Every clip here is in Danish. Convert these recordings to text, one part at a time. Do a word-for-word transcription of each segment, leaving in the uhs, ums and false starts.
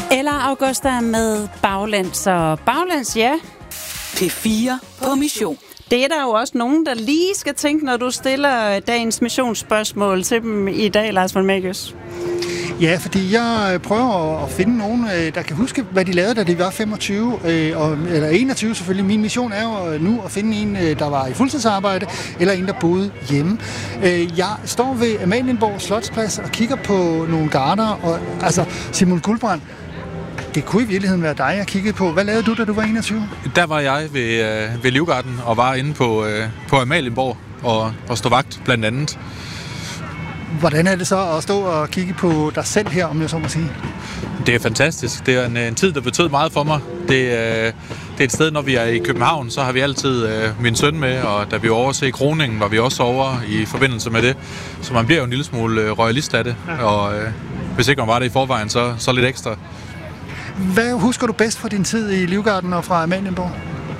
Eller Augusta med Baglæns. Så Baglæns, ja. P fire på mission. Det er der jo også nogen, der lige skal tænke, når du stiller dagens missionsspørgsmål til dem i dag, Lars von Magius. Ja, fordi jeg prøver at finde nogen, der kan huske, hvad de lavede, da de var femogtyve, eller enogtyve selvfølgelig. Min mission er jo nu at finde en, der var i fuldtidsarbejde, eller en, der boede hjemme. Jeg står ved Amalienborg Slotsplads og kigger på nogle garder, og altså Simon Guldbrand, det kunne i virkeligheden være dig, jeg kiggede på. Hvad lavede du, da du var enogtyve? Der var jeg ved, øh, ved Livgarden og var inde på, øh, på Amalienborg og, og stod vagt blandt andet. Hvordan er det så at stå og kigge på dig selv her, om jeg så må sige? Det er fantastisk. Det er en, en tid, der betød meget for mig. Det, øh, det er et sted, når vi er i København, så har vi altid øh, min søn med, og da vi var over til Kroningen, var vi også over i forbindelse med det. Så man bliver jo en lille smule øh, royalist af det, ja. Og øh, hvis ikke man var det i forvejen, så, så lidt ekstra. Hvad husker du bedst fra din tid i Livgarden og fra Amalienborg?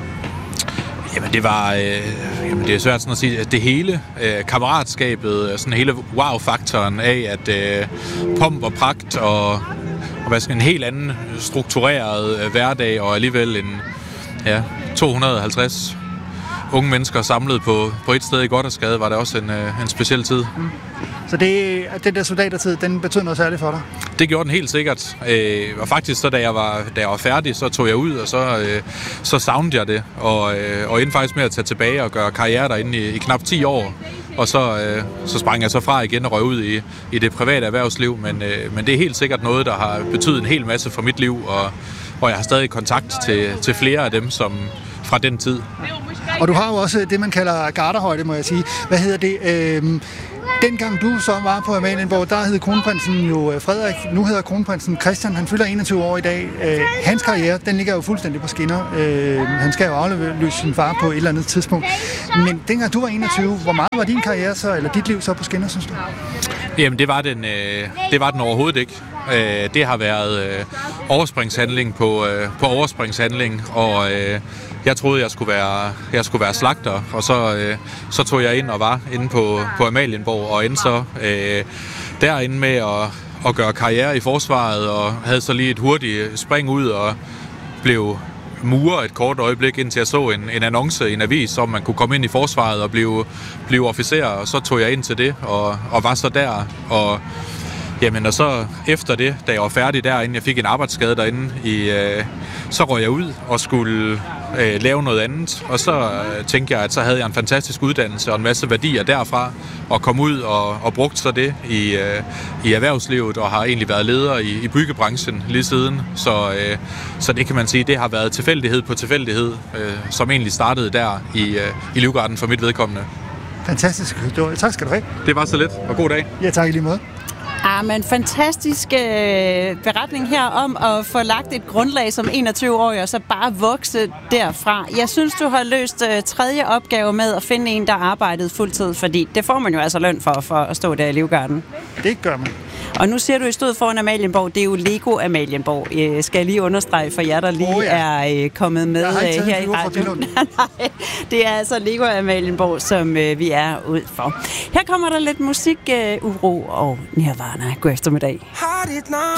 Jamen det var, øh, jamen det er svært sådan at sige, at det hele, øh, kammeratskabet, sådan hele wow-faktoren af, at øh, pomp og pragt og, og hvad skal en helt anden struktureret øh, hverdag, og alligevel en ja, to hundrede og halvtreds unge mennesker samlet på, på et sted i Gothersgade, var det også en, øh, en speciel tid. Mm. Så det, den der soldatertid, den betød noget særligt for dig? Det gjorde den helt sikkert. Øh, og faktisk, så da jeg var, da jeg var færdig, så tog jeg ud, og så, øh, så savnede jeg det. Og, øh, og endte faktisk med at tage tilbage og gøre karriere derinde i, i knap ti år. Og så, øh, så sprang jeg så fra igen og røg ud i, i det private erhvervsliv. Men, øh, men det er helt sikkert noget, der har betydet en hel masse for mit liv. Og, og jeg har stadig kontakt til, til flere af dem, som fra den tid. Og du har jo også det, man kalder garderhøjde, må jeg sige. Hvad hedder det? Øh, Dengang du så var på Amalienborg, der hed kronprinsen jo Frederik, nu hedder kronprinsen Christian, han fylder enogtyve år i dag. Øh, hans karriere, den ligger jo fuldstændig på skinner. Øh, han skal jo afløse sin far på et eller andet tidspunkt. Men dengang du var enogtyve, hvor meget var din karriere så, eller dit liv så på skinner, synes du? Jamen det var den, øh, det var den overhovedet ikke. Øh, det har været øh, overspringshandling på, øh, på overspringshandling, og øh, jeg troede, jeg skulle være, jeg skulle være slagter, og så, øh, så tog jeg ind og var inde på, på Amalienborg, og endte så øh, derinde med at, at gøre karriere i forsvaret, og havde så lige et hurtigt spring ud, og blev murer et kort øjeblik, indtil jeg så en, en annonce i en avis, om man kunne komme ind i forsvaret og blive, blive officer, og så tog jeg ind til det, og, og var så der, og jamen, og så efter det, da jeg var færdig derinde, jeg fik en arbejdsskade derinde, i, øh, så røg jeg ud og skulle øh, lave noget andet. Og så øh, tænkte jeg, at så havde jeg en fantastisk uddannelse og en masse værdier derfra, og kom ud og, og brugt så det i, øh, i erhvervslivet, og har egentlig været leder i, i byggebranchen lige siden. Så, øh, så det kan man sige, det har været tilfældighed på tilfældighed, øh, som egentlig startede der i, øh, i Livgarden for mit vedkommende. Fantastisk. Tak skal du have. Det var så lidt, og god dag. Ja, tak i lige måde. Ah, men fantastisk øh, beretning her om at få lagt et grundlag som enogtyve-årig, og så bare vokse derfra. Jeg synes, du har løst øh, tredje opgave med at finde en, der arbejdede fuldtid, fordi det får man jo altså løn for, for at stå der i Livgarden. Det gør man. Og nu ser du, I stod foran Amalienborg. Det er jo Lego Amalienborg. Jeg skal lige understrege for jer, der lige oh, ja. er øh, kommet med øh, her i radioen. Nej, det er altså Lego Amalienborg, som øh, vi er ud for. Her kommer der lidt musik, øh, Uro og Nirvana. God eftermiddag.